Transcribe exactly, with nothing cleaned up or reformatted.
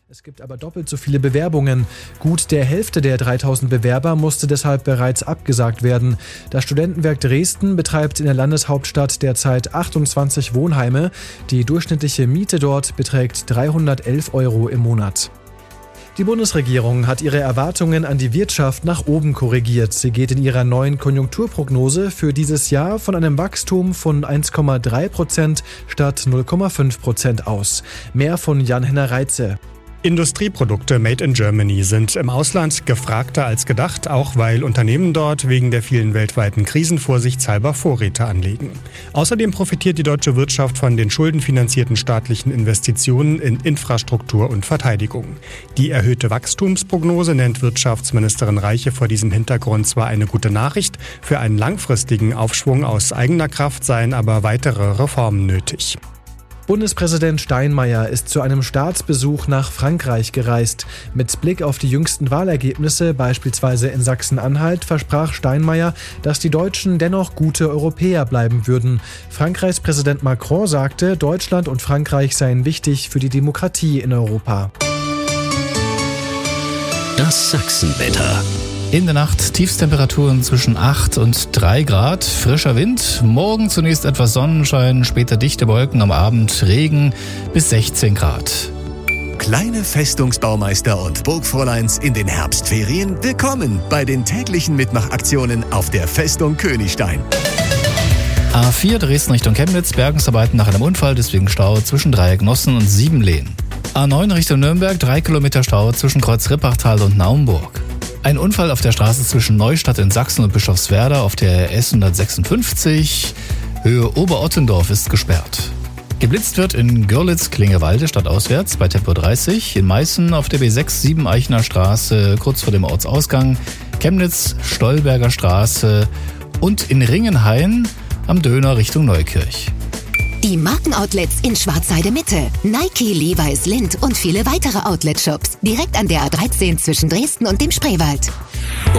Es gibt aber doppelt so viele Bewerbungen. Gut der Hälfte der dreitausend Bewerber musste deshalb bereits abgesagt werden. Das Studentenwerk Dresden betreibt in der Landeshauptstadt derzeit achtundzwanzig Wohnheime. Die durchschnittliche Miete dort beträgt dreihundertelf Euro im Monat. Die Bundesregierung hat ihre Erwartungen an die Wirtschaft nach oben korrigiert. Sie geht in ihrer neuen Konjunkturprognose für dieses Jahr von einem Wachstum von eins Komma drei Prozent statt null Komma fünf Prozent aus. Mehr von Jan-Henner Reitze. Industrieprodukte made in Germany sind im Ausland gefragter als gedacht, auch weil Unternehmen dort wegen der vielen weltweiten Krisen vorsichtshalber Vorräte anlegen. Außerdem profitiert die deutsche Wirtschaft von den schuldenfinanzierten staatlichen Investitionen in Infrastruktur und Verteidigung. Die erhöhte Wachstumsprognose nennt Wirtschaftsministerin Reiche vor diesem Hintergrund zwar eine gute Nachricht, für einen langfristigen Aufschwung aus eigener Kraft seien aber weitere Reformen nötig. Bundespräsident Steinmeier ist zu einem Staatsbesuch nach Frankreich gereist. Mit Blick auf die jüngsten Wahlergebnisse, beispielsweise in Sachsen-Anhalt, versprach Steinmeier, dass die Deutschen dennoch gute Europäer bleiben würden. Frankreichs Präsident Macron sagte, Deutschland und Frankreich seien wichtig für die Demokratie in Europa. Das Sachsenwetter. In der Nacht Tiefstemperaturen zwischen acht und drei Grad, frischer Wind, morgen zunächst etwas Sonnenschein, später dichte Wolken, am Abend Regen bis sechzehn Grad. Kleine Festungsbaumeister und Burgfräuleins in den Herbstferien, willkommen bei den täglichen Mitmachaktionen auf der Festung Königstein. A vier Dresden Richtung Chemnitz, Bergungsarbeiten nach einem Unfall, deswegen Stau zwischen Dreiecknossen und Siebenlehen. A neun Richtung Nürnberg, drei Kilometer Stau zwischen Kreuz Rippachtal und Naumburg. Ein Unfall auf der Straße zwischen Neustadt in Sachsen und Bischofswerda auf der S hundertsechsundfünfzig, Höhe Oberottendorf ist gesperrt. Geblitzt wird in Görlitz-Klingewalde stadtauswärts bei Tempo dreißig, in Meißen auf der B sechs sieben Eichener Straße kurz vor dem Ortsausgang, Chemnitz, Stolberger Straße und in Ringenhain am Döner Richtung Neukirch. Die Markenoutlets in Schwarzheide Mitte, Nike, Levi's, Lindt und viele weitere Outlet-Shops direkt an der A dreizehn zwischen Dresden und dem Spreewald.